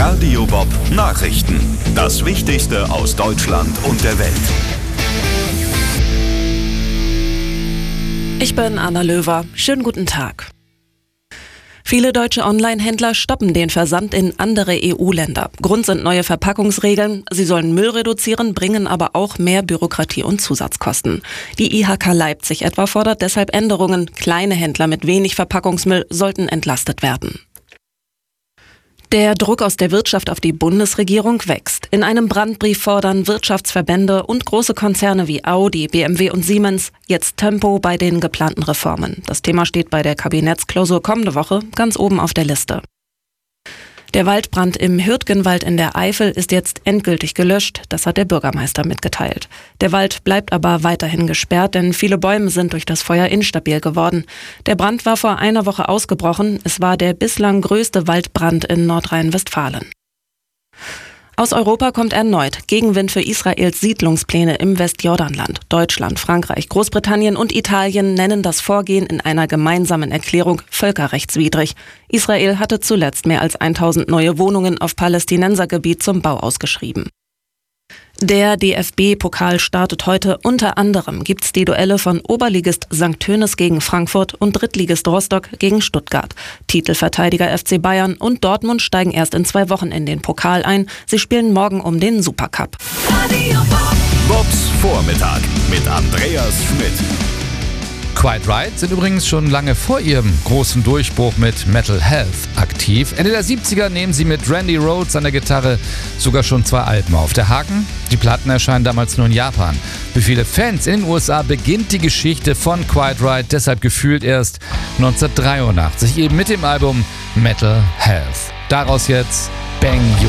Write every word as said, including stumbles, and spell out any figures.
Radio Bob Nachrichten. Das Wichtigste aus Deutschland und der Welt. Ich bin Anna Löwer. Schönen guten Tag. Viele deutsche Online-Händler stoppen den Versand in andere E U-Länder. Grund sind neue Verpackungsregeln. Sie sollen Müll reduzieren, bringen aber auch mehr Bürokratie und Zusatzkosten. Die I H K Leipzig etwa fordert deshalb Änderungen. Kleine Händler mit wenig Verpackungsmüll sollten entlastet werden. Der Druck aus der Wirtschaft auf die Bundesregierung wächst. In einem Brandbrief fordern Wirtschaftsverbände und große Konzerne wie Audi, B M W und Siemens jetzt Tempo bei den geplanten Reformen. Das Thema steht bei der Kabinettsklausur kommende Woche ganz oben auf der Liste. Der Waldbrand im Hürtgenwald in der Eifel ist jetzt endgültig gelöscht, das hat der Bürgermeister mitgeteilt. Der Wald bleibt aber weiterhin gesperrt, denn viele Bäume sind durch das Feuer instabil geworden. Der Brand war vor einer Woche ausgebrochen, es war der bislang größte Waldbrand in Nordrhein-Westfalen. Aus Europa kommt erneut Gegenwind für Israels Siedlungspläne im Westjordanland. Deutschland, Frankreich, Großbritannien und Italien nennen das Vorgehen in einer gemeinsamen Erklärung völkerrechtswidrig. Israel hatte zuletzt mehr als tausend neue Wohnungen auf Palästinensergebiet zum Bau ausgeschrieben. Der D F B-Pokal startet heute. Unter anderem gibt's die Duelle von Oberligist Sankt Tönis gegen Frankfurt und Drittligist Rostock gegen Stuttgart. Titelverteidiger F C Bayern und Dortmund steigen erst in zwei Wochen in den Pokal ein. Sie spielen morgen um den Supercup. Bobs Vormittag mit Andreas Schmidt. Quiet Riot sind übrigens schon lange vor ihrem großen Durchbruch mit Metal Health aktiv. Ende der siebziger nehmen sie mit Randy Rhoads an der Gitarre sogar schon zwei Alben auf. Der Haken? Die Platten erscheinen damals nur in Japan. Für viele Fans in den U S A beginnt die Geschichte von Quiet Riot deshalb gefühlt erst neunzehnhundertdreiundachtzig, eben mit dem Album Metal Health. Daraus jetzt Bang